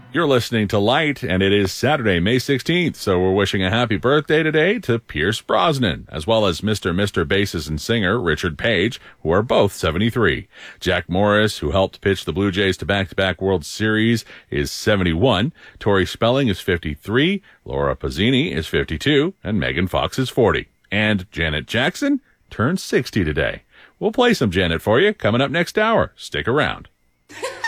You're listening to Light, and it is Saturday, May 16th, so we're wishing a happy birthday today to Pierce Brosnan, as well as Mr. bassist and singer Richard Page, who are both 73. Jack Morris, who helped pitch the Blue Jays to back-to-back World Series, is 71. Tori Spelling is 53. Laura Pazzini is 52. And Megan Fox is 40. And Janet Jackson turns 60 today. We'll play some Janet for you coming up next hour. Stick around.